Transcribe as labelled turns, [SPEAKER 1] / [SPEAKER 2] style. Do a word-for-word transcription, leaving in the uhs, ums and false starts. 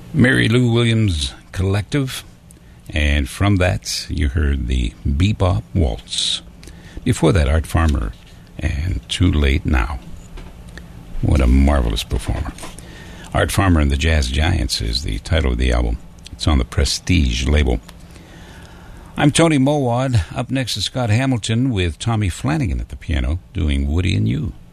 [SPEAKER 1] Mary Lou Williams Collective, and from that you heard the Bebop Waltz. Before that, Art Farmer and Too Late Now. What a marvelous performer. Art Farmer and the Jazz Giants is the title of the album. It's on the Prestige label. I'm Tony Mowad. Up next is Scott Hamilton with Tommy Flanagan at the piano doing Woody and You.